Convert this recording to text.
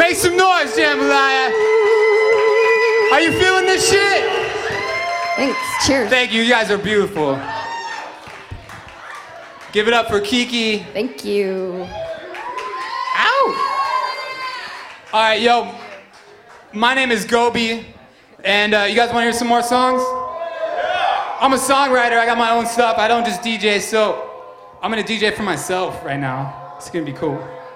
Make some noise, Jambalaya. Are you feeling this shit? Thanks. Cheers. Thank you. You guys are beautiful. Give it up for Kiki. Thank you. Ow! All right, yo. My name is Gobi, and you guys want to hear some more songs? I'm a songwriter. I got my own stuff. I don't just DJ, so I'm gonna DJ for myself right now. It's gonna be cool.